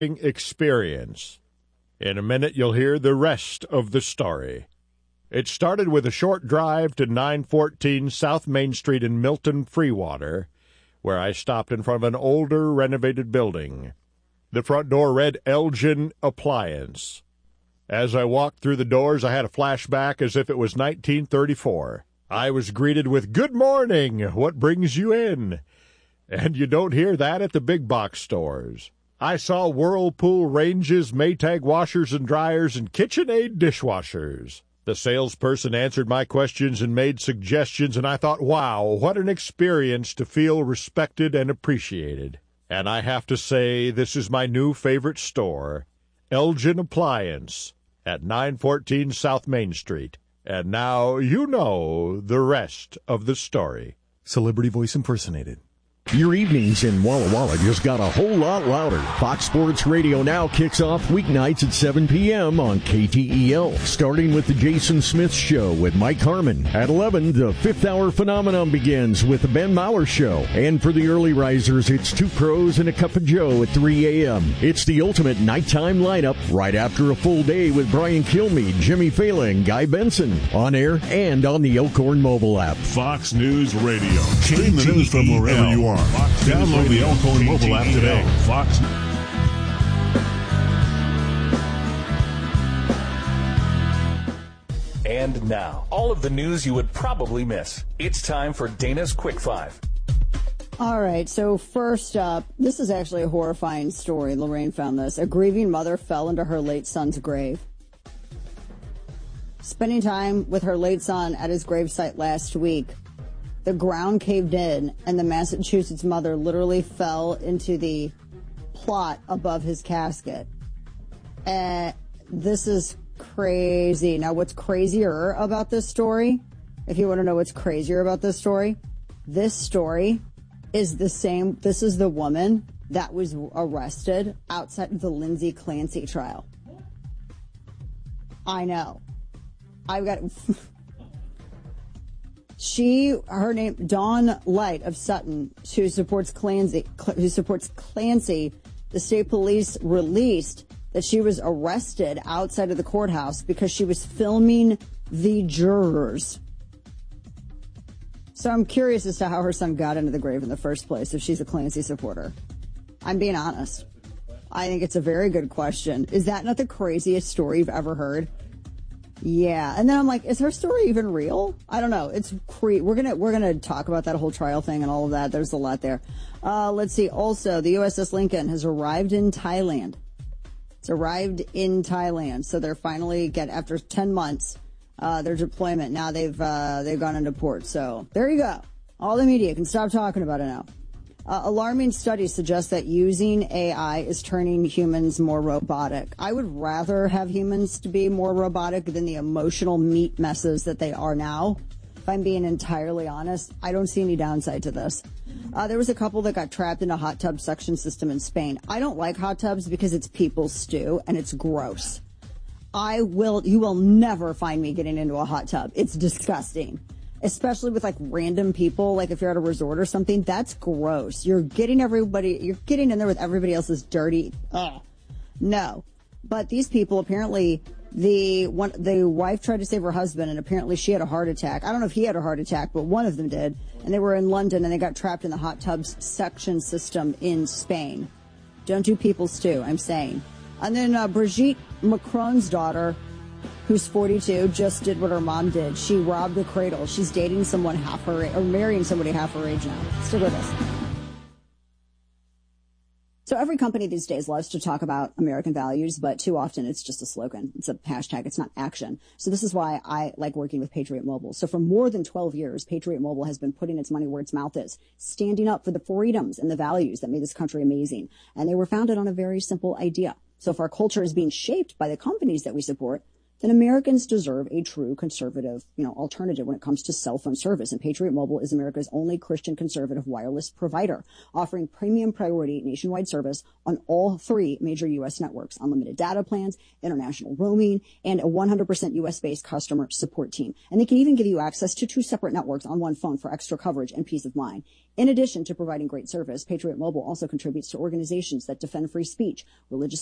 experience. In a minute, you'll hear the rest of the story. It started with a short drive to 914 South Main Street in Milton, Freewater, where I stopped in front of an older, renovated building. The front door read Elgin Appliance. As I walked through the doors, I had a flashback as if it was 1934. I was greeted with, "Good morning, what brings you in?" And you don't hear that at the big box stores. I saw Whirlpool ranges, Maytag washers and dryers, and KitchenAid dishwashers. The salesperson answered my questions and made suggestions, and I thought, wow, what an experience to feel respected and appreciated. And I have to say, this is my new favorite store, Elgin Appliance, at 914 South Main Street. And now you know the rest of the story. Celebrity voice impersonated. Your evenings in Walla Walla just got a whole lot louder. Fox Sports Radio now kicks off weeknights at 7 p.m. on KTEL, starting with the Jason Smith Show with Mike Harmon. At 11, the Fifth Hour Phenomenon begins with the Ben Maller Show. And for the early risers, it's Two Pros and a Cup of Joe at 3 a.m. It's the ultimate nighttime lineup right after a full day with Brian Kilmeade, Jimmy Fallon, and Guy Benson. On air and on the Elkhorn mobile app. Fox News Radio. Stream the news from wherever you are. Download the Elkhorn mobile app today. Fox. And now, all of the news you would probably miss. It's time for Dana's Quick Five. All right, so first up, this is actually a horrifying story. Lorraine found this. A grieving mother fell into her late son's grave. Spending time with her late son at his gravesite last week, the ground caved in, and the Massachusetts mother literally fell into the plot above his casket. This is crazy. Now, what's crazier about this story, if you want to know what's crazier about this story is the same. This is the woman that was arrested outside of the Lindsay Clancy trial. I know. I've got... her name, Dawn Light of Sutton, who supports Clancy. The state police released that she was arrested outside of the courthouse because she was filming the jurors. So I'm curious as to how her son got into the grave in the first place, if she's a Clancy supporter. I'm being honest. I think it's a very good question. Is that not the craziest story you've ever heard? Yeah, and then I'm like, is her story even real? I don't know. It's we're gonna talk about that whole trial thing and all of that. There's a lot there. Let's see. Also, the USS Lincoln has arrived in Thailand. It's arrived in Thailand, so they're finally after 10 months, their deployment. Now they've gone into port. So there you go. All the media can stop talking about it now. Alarming studies suggest that using AI is turning humans more robotic. I would rather have humans to be more robotic than the emotional meat messes that they are now. If I'm being entirely honest, I don't see any downside to this. There was a couple that got trapped in a hot tub suction system in Spain. I don't like hot tubs because it's people's stew and it's gross. You will never find me getting into a hot tub. It's disgusting. Especially with like random people, like if you're at a resort or something, that's gross. You're getting in there with everybody else's dirty, no. But these people, apparently, the wife tried to save her husband, and apparently she had a heart attack. I don't know if he had a heart attack, but one of them did. And they were in London, and they got trapped in the hot tubs suction system in Spain. Don't do people stew, I'm saying. And then Brigitte Macron's daughter, who's 42, just did what her mom did. She robbed a cradle. She's dating someone half her age, or marrying somebody half her age now. Stick with us. So every company these days loves to talk about American values, but too often it's just a slogan. It's a hashtag. It's not action. So this is why I like working with Patriot Mobile. So for more than 12 years, Patriot Mobile has been putting its money where its mouth is, standing up for the freedoms and the values that made this country amazing. And they were founded on a very simple idea. So if our culture is being shaped by the companies that we support, then Americans deserve a true conservative, alternative when it comes to cell phone service. And Patriot Mobile is America's only Christian conservative wireless provider, offering premium priority nationwide service on all 3 major U.S. networks, unlimited data plans, international roaming, and a 100% U.S.-based customer support team. And they can even give you access to 2 separate networks on one phone for extra coverage and peace of mind. In addition to providing great service, Patriot Mobile also contributes to organizations that defend free speech, religious